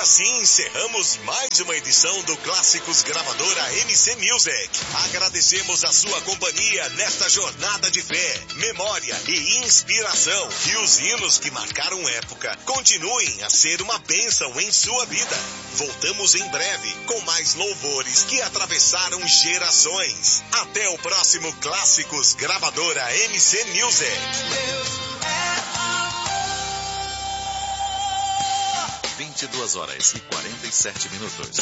assim encerramos mais uma edição do Clássicos Gravadora MC Music. Agradecemos a sua companhia nesta jornada de fé, memória e inspiração. E os hinos que marcaram época continuem a ser uma bênção em sua vida. Voltamos em breve com mais louvores que atravessaram gerações. Até o próximo Clássicos Gravadora MC Music. 22h47.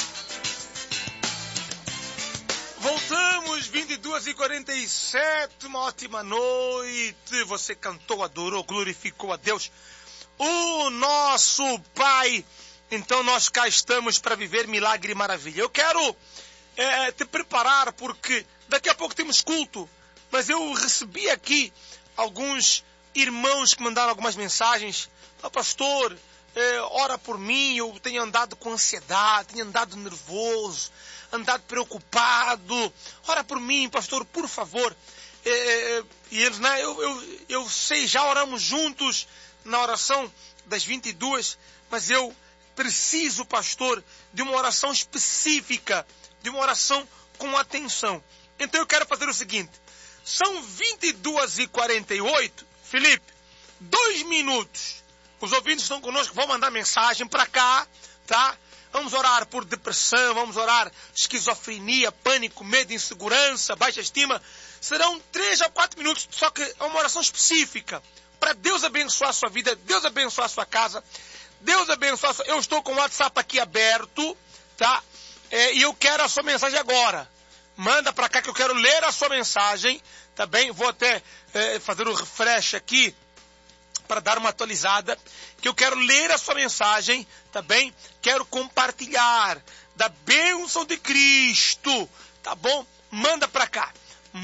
Voltamos, 22h47, uma ótima noite. Você cantou, adorou, glorificou a Deus, o nosso Pai. Então nós cá estamos para viver milagre e maravilha. Eu quero te preparar, porque daqui a pouco temos culto. Mas eu recebi aqui alguns irmãos que mandaram algumas mensagens. Pastor, ora por mim, eu tenho andado com ansiedade, tenho andado nervoso, andado preocupado. Ora por mim, pastor, por favor. E eles, né, eu sei, já oramos juntos na oração das 22, mas eu preciso, pastor, de uma oração específica, de uma oração com atenção. Então eu quero fazer o seguinte, são 22h48, Felipe, 2 minutos. Os ouvintes estão conosco, vão mandar mensagem para cá, tá? Vamos orar por depressão, vamos orar esquizofrenia, pânico, medo, insegurança, baixa estima. Serão 3 a 4 minutos, só que é uma oração específica, para Deus abençoar a sua vida, Deus abençoar a sua casa, Deus abençoar a sua... Eu estou com o WhatsApp aqui aberto, tá? E eu quero a sua mensagem agora. Manda para cá que eu quero ler a sua mensagem, tá bem? Vou até fazer um refresh aqui, para dar uma atualizada, que eu quero ler a sua mensagem, tá bem? Quero compartilhar da bênção de Cristo, tá bom? Manda para cá,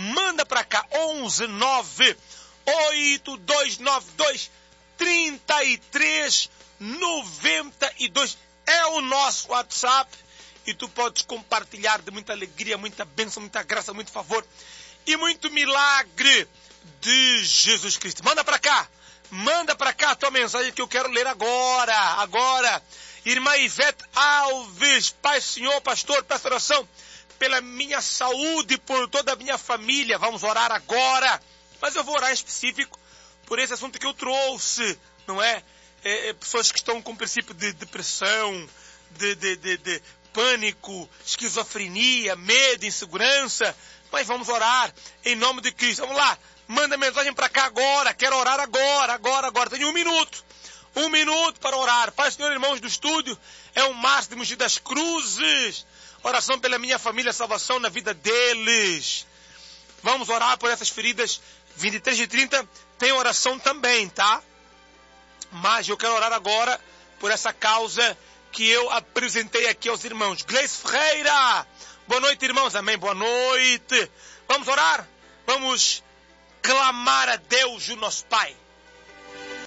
11982923392 é o nosso WhatsApp, e tu podes compartilhar de muita alegria, muita bênção, muita graça, muito favor e muito milagre de Jesus Cristo. Manda para cá a tua mensagem que eu quero ler agora. Irmã Ivete Alves, Pai, Senhor, pastor, peço oração pela minha saúde, por toda a minha família. Vamos orar agora, mas eu vou orar em específico por esse assunto que eu trouxe, não é? Pessoas que estão com princípio de depressão, de pânico, esquizofrenia, medo, insegurança, mas vamos orar em nome de Cristo. Vamos lá, manda mensagem para cá agora, quero orar agora, tenho 1 minuto. 1 minuto para orar. Pai, Senhor, irmãos do estúdio, é o Márcio de Mogi das Cruzes, oração pela minha família, salvação na vida deles. Vamos orar por essas feridas. 23h30 tem oração também, tá? Mas eu quero orar agora por essa causa que eu apresentei aqui aos irmãos. Gleice Ferreira, boa noite, irmãos, amém, boa noite. Vamos orar? Vamos clamar a Deus, o nosso Pai.